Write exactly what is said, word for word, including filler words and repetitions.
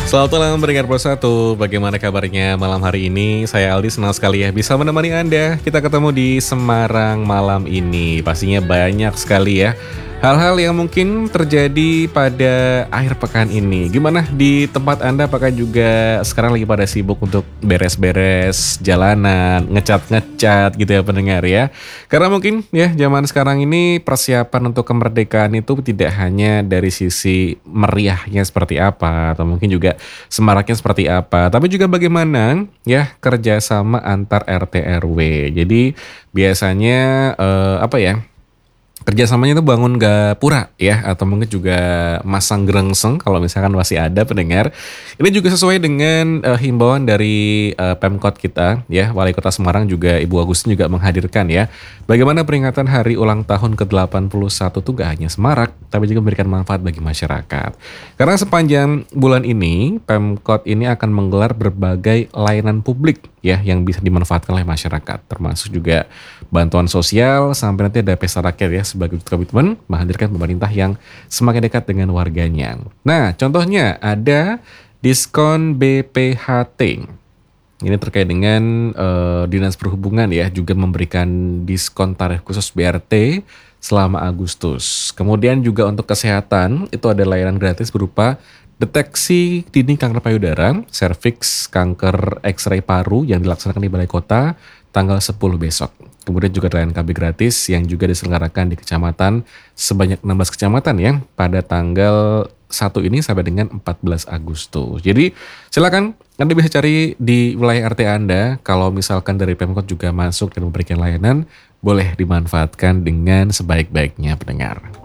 Selamat malam pendengar Pro satu, bagaimana kabarnya malam hari ini? Saya Aldi, senang sekali ya bisa menemani Anda. Kita ketemu di Semarang malam ini. Pastinya banyak sekali ya hal-hal yang mungkin terjadi pada akhir pekan ini. Gimana di tempat Anda? Apakah juga sekarang lagi pada sibuk untuk beres-beres jalanan, ngecat-ngecat gitu ya pendengar ya? Karena mungkin ya zaman sekarang ini persiapan untuk kemerdekaan itu tidak hanya dari sisi meriahnya seperti apa, atau mungkin juga semaraknya seperti apa, tapi juga bagaimana ya kerjasama antar R T R W. Jadi biasanya eh, apa ya? Kerjasamanya itu bangun gapura ya, atau mungkin juga masang gerengseng kalau misalkan masih ada pendengar. Ini juga sesuai dengan uh, himbauan dari uh, Pemkot kita ya, Wali Kota Semarang juga Ibu Agustin juga menghadirkan ya. Bagaimana peringatan hari ulang tahun ke delapan puluh satu itu gak hanya semarak, tapi juga memberikan manfaat bagi masyarakat. Karena sepanjang bulan ini, Pemkot ini akan menggelar berbagai layanan publik ya yang bisa dimanfaatkan oleh masyarakat, termasuk juga bantuan sosial sampai nanti ada pesta rakyat ya sebagai komitmen menghadirkan pemerintah yang semakin dekat dengan warganya. Nah, contohnya ada diskon B P H T. Ini terkait dengan uh, Dinas Perhubungan ya, juga memberikan diskon tarif khusus B R T selama Agustus. Kemudian juga untuk kesehatan itu ada layanan gratis berupa deteksi dini kanker payudara, serviks, kanker X-ray paru yang dilaksanakan di Balai Kota tanggal sepuluh besok. Kemudian juga layanan K B gratis yang juga diselenggarakan di kecamatan sebanyak enam belas kecamatan ya pada tanggal satu ini sampai dengan empat belas Agustus. Jadi silakan Anda bisa cari di wilayah R T Anda. Kalau misalkan dari Pemkot juga masuk dan memberikan layanan, boleh dimanfaatkan dengan sebaik-baiknya pendengar.